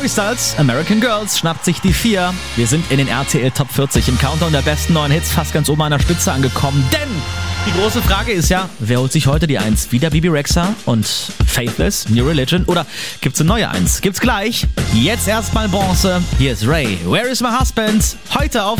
Harry Styles, American Girls, schnappt sich die 4. Wir sind in den RTL Top 40 im Countdown der besten neuen Hits fast ganz oben an der Spitze angekommen. Denn die große Frage ist ja, wer holt sich heute die 1? Wieder Bibi Rexha und Faithless, New Religion? Oder gibt's eine neue 1? Gibt's gleich. Jetzt erstmal Bronze. Hier ist Ray. Where is my husband? Heute auf